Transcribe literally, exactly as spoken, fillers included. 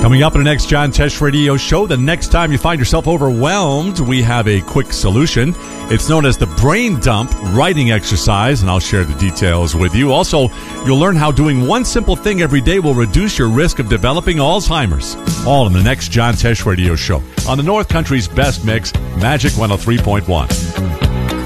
Coming up in the next John Tesh Radio Show, the next time you find yourself overwhelmed, we have a quick solution. It's known as the brain dump writing exercise, and I'll share the details with you. Also, you'll learn how doing one simple thing every day will reduce your risk of developing Alzheimer's. All in the next John Tesh Radio Show on the North Country's best mix, Magic one oh three point one.